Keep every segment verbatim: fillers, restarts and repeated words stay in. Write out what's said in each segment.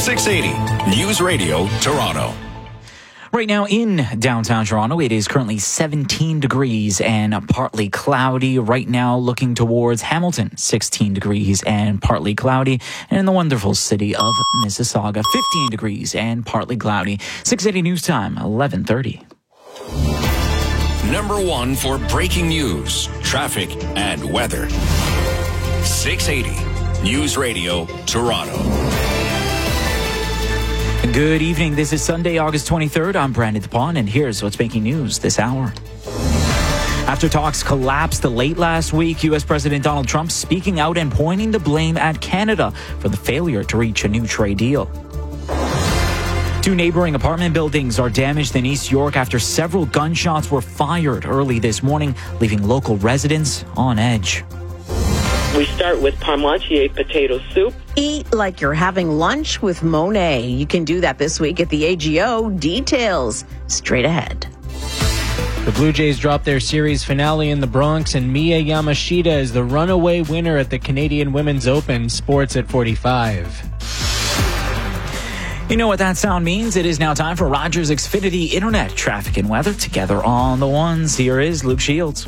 six eighty News Radio Toronto. Right now in downtown Toronto, it is currently seventeen degrees and partly cloudy. Right now looking towards Hamilton, sixteen degrees and partly cloudy. And in the wonderful city of Mississauga, fifteen degrees and partly cloudy. six eighty News Time, eleven thirty. Number one for breaking news, traffic, and weather. six eighty News Radio Toronto. Good evening. This is Sunday, August twenty-third. I'm Brandon DePaun, and here's what's making news this hour. After talks collapsed late last week, U S President Donald Trump speaking out and pointing the blame at Canada for the failure to reach a new trade deal. Two neighboring apartment buildings are damaged in East York after several gunshots were fired early this morning, leaving local residents on edge. We start with parmentier potato soup. Eat like you're having lunch with Monet. You can do that this week at the A G O. Details straight ahead. The Blue Jays dropped their series finale in the Bronx, and Mia Yamashita is the runaway winner at the Canadian Women's Open. Sports at forty-five. You know what that sound means? It is now time for Rogers Xfinity Internet traffic and weather together on the ones. Here is Luke Shields.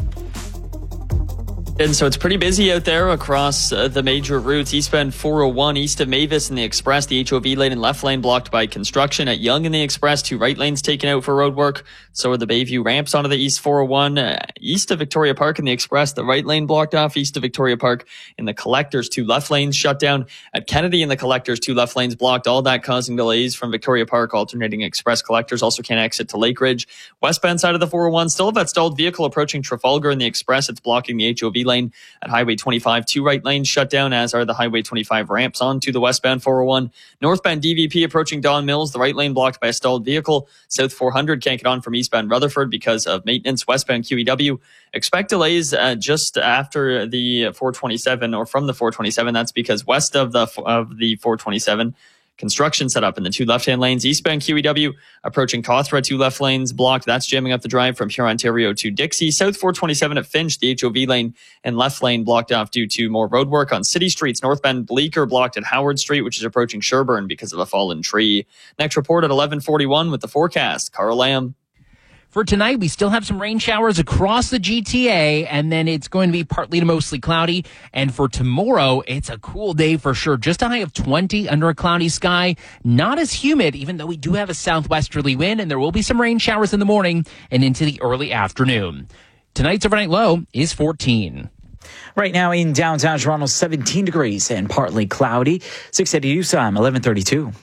And so it's pretty busy out there across uh, the major routes. Eastbound four oh one east of Mavis in the Express, the H O V lane and left lane blocked by construction. At Yonge in the Express, two right lanes taken out for road work. So are the Bayview ramps onto the East four oh one. Uh, east of Victoria Park in the Express, the right lane blocked off. East of Victoria Park in the Collectors, two left lanes shut down. At Kennedy in the Collectors, two left lanes blocked. All that causing delays from Victoria Park. Alternating Express Collectors also can't exit to Lake Ridge. Westbound side of the four oh one, still have that stalled vehicle approaching Trafalgar in the Express. It's blocking the H O V lane. At Highway twenty-five, two right lanes shut down, as are the Highway twenty-five ramps onto the westbound four oh one. Northbound D V P approaching Don Mills, the right lane blocked by a stalled vehicle. South four hundred can't get on from eastbound Rutherford because of maintenance. Westbound Q E W. Expect delays uh, just after the four twenty-seven or from the four twenty-seven. That's because west of the of the four twenty-seven, construction set up in the two left-hand lanes. Eastbound Q E W approaching Cawthra, two left lanes blocked. That's jamming up the drive from Huron, Ontario to Dixie. South four twenty-seven at Finch, the H O V lane and left lane blocked off due to more road work on city streets. Northbound Bleecker blocked at Howard Street, which is approaching Sherbourne because of a fallen tree. Next report at eleven forty-one with the forecast. Carl Lamb. For tonight, we still have some rain showers across the G T A, and then it's going to be partly to mostly cloudy. And for tomorrow, it's a cool day for sure. Just a high of twenty under a cloudy sky. Not as humid, even though we do have a southwesterly wind, and there will be some rain showers in the morning and into the early afternoon. Tonight's overnight low is fourteen. Right now in downtown Toronto, seventeen degrees and partly cloudy. six eighty News Time, eleven thirty-two.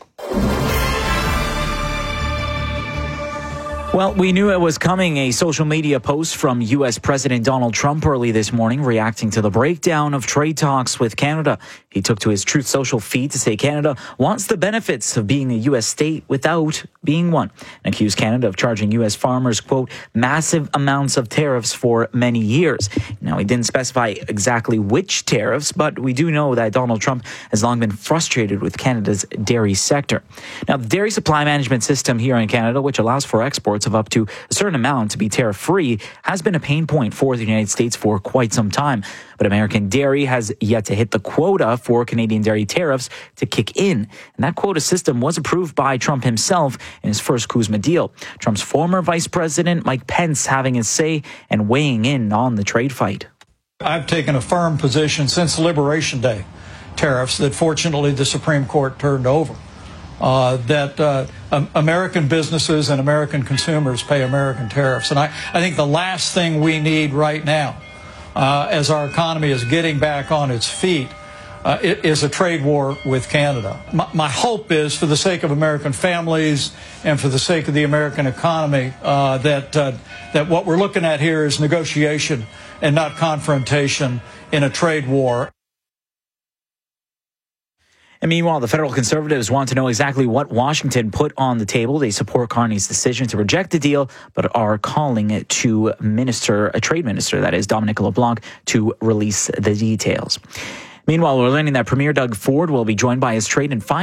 Well, we knew it was coming. A social media post from U S President Donald Trump early this morning reacting to the breakdown of trade talks with Canada. He took to his Truth Social feed to say Canada wants the benefits of being a U S state without being one, and accused Canada of charging U S farmers, quote, massive amounts of tariffs for many years. Now, he didn't specify exactly which tariffs, but we do know that Donald Trump has long been frustrated with Canada's dairy sector. Now, the dairy supply management system here in Canada, which allows for exports of up to a certain amount to be tariff-free, has been a pain point for the United States for quite some time. But American dairy has yet to hit the quota for Canadian dairy tariffs to kick in. And that quota system was approved by Trump himself in his first CUSMA deal. Trump's former Vice President Mike Pence having his say and weighing in on the trade fight. I've taken a firm position since Liberation Day tariffs that fortunately the Supreme Court turned over. Uh, that uh, um, American businesses and American consumers pay American tariffs. And I, I think the last thing we need right now, uh, as our economy is getting back on its feet, uh, is a trade war with Canada. My, my hope is, for the sake of American families and for the sake of the American economy, uh, that, uh, that what we're looking at here is negotiation and not confrontation in a trade war. And meanwhile, the federal Conservatives want to know exactly what Washington put on the table. They support Carney's decision to reject the deal, but are calling it to Minister, a Trade Minister, that is Dominic LeBlanc, to release the details. Meanwhile, we're learning that Premier Doug Ford will be joined by his trade and finance